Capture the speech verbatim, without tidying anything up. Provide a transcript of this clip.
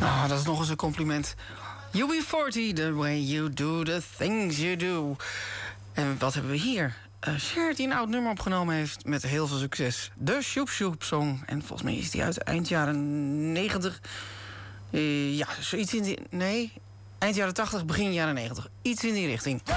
Ah, dat is nog eens een compliment. U B veertig, the way you do the things you do. En wat hebben we hier? Uh, Cher die een oud nummer opgenomen heeft met heel veel succes. De Shoop Shoop Song. En volgens mij is die uit eind jaren negentig. Uh, ja, zoiets in die... Nee, eind jaren tachtig, begin jaren negentig. Iets in die richting.